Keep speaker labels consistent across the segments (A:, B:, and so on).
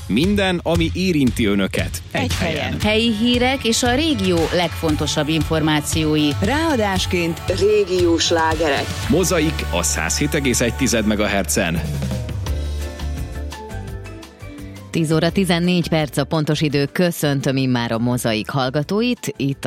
A: Minden, ami érinti önöket. Egy helyen.
B: Helyi hírek és a régió legfontosabb információi.
C: Ráadásként régiós slágerek.
A: Mozaik a 107,1 MHz-en.
B: 10 óra 14 perc a pontos idő, köszöntöm immár a Mozaik hallgatóit, itt a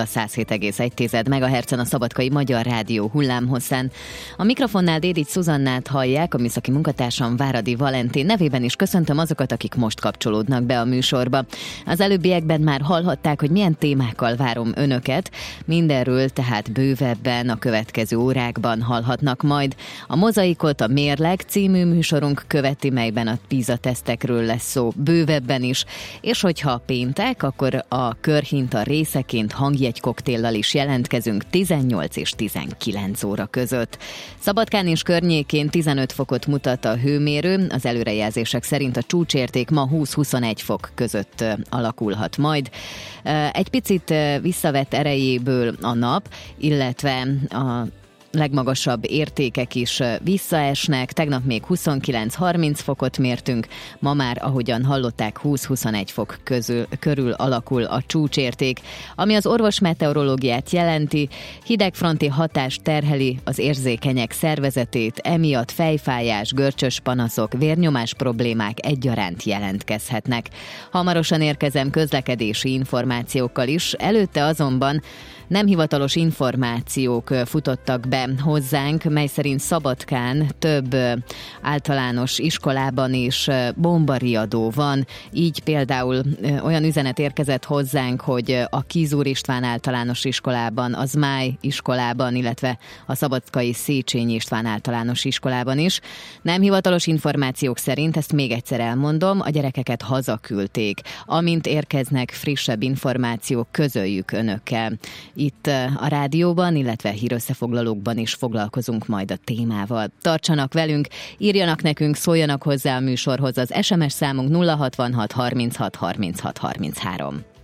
B: 107,1 MHz-en a Szabadkai Magyar Rádió hullámhosszán. A mikrofonnál Dédics Szuzannát hallják, a műszaki munkatársam Váradi Valentin nevében is köszöntöm azokat, akik most kapcsolódnak be a műsorba. Az előbbiekben már hallhatták, hogy milyen témákkal várom önöket, mindenről tehát bővebben a következő órákban hallhatnak majd. A Mozaikot a Mérleg című műsorunk követi, melyben a PISA tesztekről lesz szó bővebben is, és hogyha péntek, akkor a körhinta részeként hangjegykoktéllal is jelentkezünk 18 és 19 óra között. Szabadkán és környékén 15 fokot mutat a hőmérő, az előrejelzések szerint a csúcsérték ma 20-21 fok között alakulhat majd. Egy picit visszavett erejéből a nap, illetve a legmagasabb értékek is visszaesnek, tegnap még 29-30 fokot mértünk, ma már, ahogyan hallották, 20-21 fok körül alakul a csúcsérték, ami az orvosmeteorológiát jelenti, hidegfronti hatás terheli az érzékenyek szervezetét, emiatt fejfájás, görcsös panaszok, vérnyomás problémák egyaránt jelentkezhetnek. Hamarosan érkezem közlekedési információkkal is, előtte azonban nem hivatalos információk futottak be hozzánk, mely szerint Szabadkán több általános iskolában is bombariadó van. Így például olyan üzenet érkezett hozzánk, hogy a Kizúr István általános iskolában, az Zmály iskolában, illetve a szabadkai Széchenyi István általános iskolában is. Nem hivatalos információk szerint, ezt még egyszer elmondom, a gyerekeket hazaküldték. Amint érkeznek frissebb információk, közöljük önökkel. Itt a rádióban, illetve hírösszefoglalókban is foglalkozunk majd a témával. Tartsanak velünk, írjanak nekünk, szóljanak hozzá a műsorhoz, az SMS számunk 066 36 36 33.